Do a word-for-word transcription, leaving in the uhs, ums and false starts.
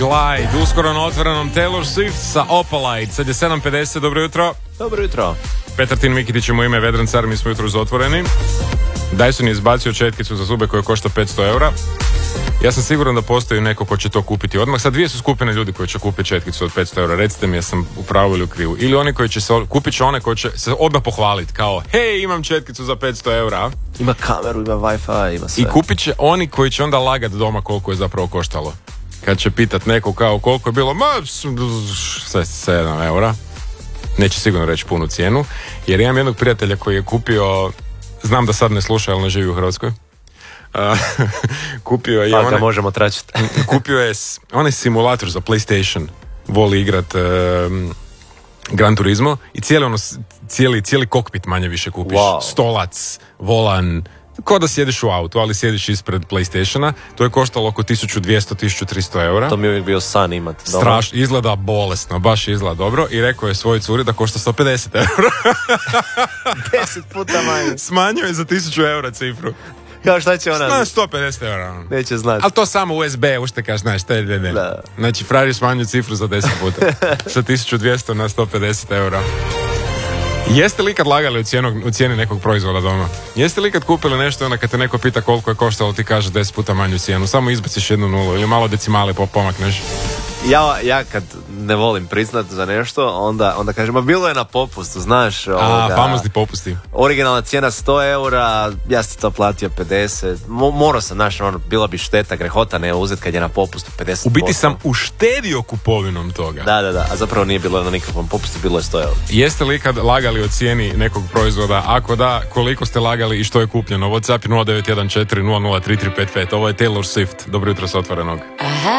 Glide, uskoro na otvorenom Taylor Swift sa Opalite. Sad je sedam pedeset, dobro jutro. Dobro jutro. Petar Mikitić je mu ime, Vedran Car, mi smo jutro zatvoreni. Dyson je izbacio četkicu za zube koja košta petsto eura. Ja sam siguran da postoji neko ko će to kupiti odmah. Sad dvije su skupine ljudi koji će kupiti četkicu od petsto eura. Recite mi, jesam u pravu ili u krivu. Ili oni koji će se, kupit će one koji će se odmah pohvaliti. Kao, hej, imam četkicu za petsto eura. Ima kameru, ima Wi-Fi, ima sve. I kupit će oni koji će onda lagat doma koliko je zapravo koštalo. Kad će pitat neko kao koliko je bilo, ma, sedam eura. Neće sigurno reći punu cijenu. Jer imam jednog prijatelja koji je kupio, znam da sad ne sluša, ali ne živi u Hrvatskoj. Uh, kupio je pa one, možemo tračiti. kupio je onaj simulator za PlayStation, voli igrat uh, Gran Turismo i cijeli, ono, cijeli, cijeli kokpit manje više kupiš. Wow. Stolac, volan, ko da sjediš u autu, ali sjediš ispred PlayStationa. To je koštalo oko tisuću dvjesto do tisuću tristo eura. To mi je uvijek bio san imati. Strašno, izgleda bolesno, baš izgleda dobro. I rekao je svoj curi da košta sto pedeset eura. Deset puta manje. Smanjio je za tisuću eura cifru. Kao šta će ona? Zna, sto pedeset eura. Neće znati. Ali to samo U S B, uštekaš, znaš, te, ne, ne. Da. Znači, frajer smanjio cifru za deset puta. Sa tisuću dvjesto na sto pedeset eura. Jeste li kad lagali u, cijenu, u cijeni nekog proizvoda doma? Jeste li kad kupili nešto, onda kad te neko pita koliko je koštalo, ti kaže deset puta manju cijenu, samo izbaciš jednu nulu ili malo decimale pomakneš? Ja, ja kad ne volim priznat za nešto, onda, onda kažem, a bilo je na popustu, znaš. A, ovoga, famozni popusti. Originalna cijena sto eura, ja sam to platio pedeset. Mo, morao sam, znaš, ono, bila bi šteta, grehota ne uzeti kad je na popustu pedeset posto. U biti sam uštedio kupovinom toga. Da, da, da, a zapravo nije bilo na nikakvom popustu, bilo je sto eura. Jeste li kad lagali o cijeni nekog proizvoda? Ako da, koliko ste lagali i što je kupljeno? WhatsApp nula devet jedan četiri nula nula tri tri pet pet. Ovo je Taylor Swift. Dobro jutro sa Otvorenog.